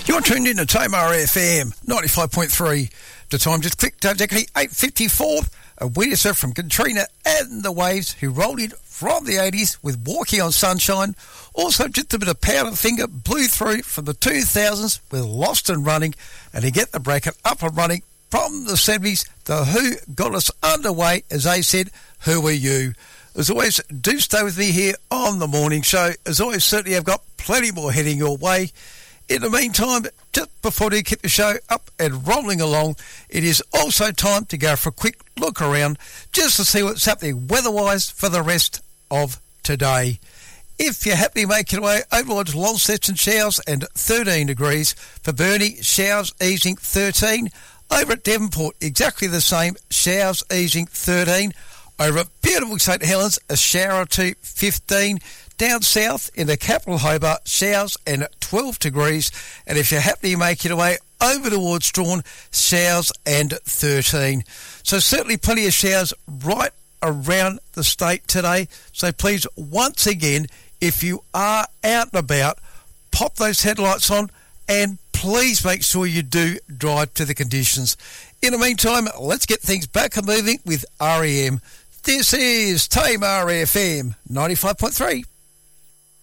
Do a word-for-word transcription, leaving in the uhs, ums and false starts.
You're tuned in to Tamar F M ninety-five point three. The time just clicked exactly eight fifty-four. A witness from Katrina and the Waves, who rolled in from the eighties with Walking on Sunshine. Also just a bit of Powderfinger blew through from the two thousands with Lost and Running. And to get the bracket up and running from the seventies, The Who got us underway, as they said, Who Are You? As always, do stay with me here on the morning show. As always, certainly I've got plenty more heading your way. In the meantime, just before we keep the show up and rolling along, it is also time to go for a quick look around just to see what's happening weather-wise for the rest of today. If you're happy making your way over towards Launceston, showers and thirteen degrees. For Burnie, showers easing thirteen. Over at Devonport, exactly the same, showers easing thirteen. Over at beautiful St Helens, a shower or two, fifteen. Down south in the capital Hobart, showers and twelve degrees. And if you're happy making your way over towards Strawn, showers and thirteen. So certainly plenty of showers right around the state today. So please, once again, if you are out and about, pop those headlights on and please make sure you do drive to the conditions. In the meantime, let's get things back and moving with R E M. This is Tamar F M ninety-five point three.